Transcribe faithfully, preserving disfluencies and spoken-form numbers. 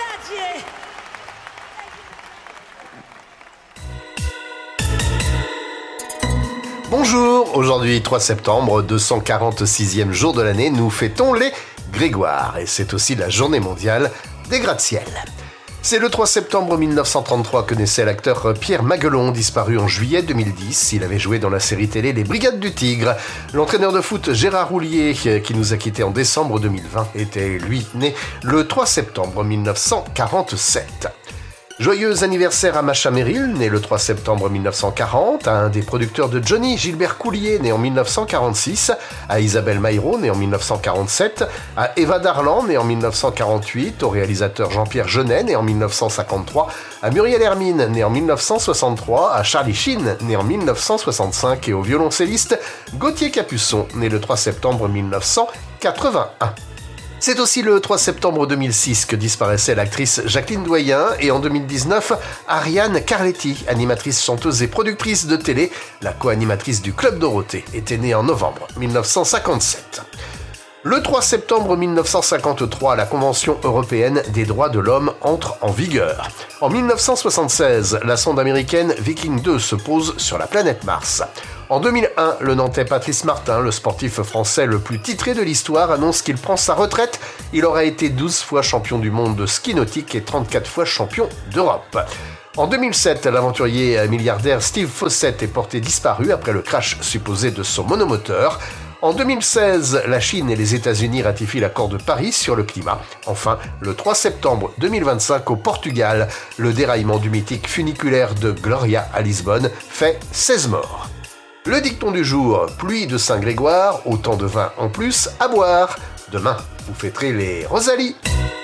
Bonjour, aujourd'hui trois septembre, deux cent quarante-sixième jour de l'année, nous fêtons les Grégoire et c'est aussi la journée mondiale des gratte-ciel. C'est le trois septembre mille neuf cent trente-trois que naissait l'acteur Pierre Maguelon, disparu en juillet deux mille dix. Il avait joué dans la série télé Les Brigades du Tigre. L'entraîneur de foot Gérard Houllier, qui nous a quittés en décembre deux mille vingt, était lui né le trois septembre mille neuf cent quarante-sept. Joyeux anniversaire à Macha Merrill, né le trois septembre mille neuf cent quarante, à un des producteurs de Johnny, Gilbert Coulier, né en mille neuf cent quarante-six, à Isabelle Maillot, né en mille neuf cent quarante-sept, à Eva Darlan, né en mille neuf cent quarante-huit, au réalisateur Jean-Pierre Jeunet, né en mille neuf cent cinquante-trois, à Muriel Hermine, né en mille neuf cent soixante-trois, à Charlie Sheen, né en mille neuf cent soixante-cinq, et au violoncelliste Gauthier Capuçon, né le trois septembre mille neuf cent quatre-vingt-un. C'est aussi le trois septembre deux mille six que disparaissait l'actrice Jacqueline Doyen et en deux mille dix-neuf, Ariane Carletti, animatrice, chanteuse et productrice de télé, la co-animatrice du Club Dorothée, était née en novembre mille neuf cent cinquante-sept. Le trois septembre mille neuf cent cinquante-trois, la Convention européenne des droits de l'homme entre en vigueur. En mille neuf cent soixante-seize, la sonde américaine Viking deux se pose sur la planète Mars. En deux mille un, le Nantais Patrice Martin, le sportif français le plus titré de l'histoire, annonce qu'il prend sa retraite. Il aura été douze fois champion du monde de ski nautique et trente-quatre fois champion d'Europe. En deux mille sept, l'aventurier milliardaire Steve Fossett est porté disparu après le crash supposé de son monomoteur. En deux mille seize, la Chine et les États-Unis ratifient l'accord de Paris sur le climat. Enfin, le trois septembre deux mille vingt-cinq, au Portugal, le déraillement du mythique funiculaire de Gloria à Lisbonne fait seize morts. Le dicton du jour, pluie de Saint-Grégoire, autant de vin en plus à boire. Demain, vous fêterez les Rosalies.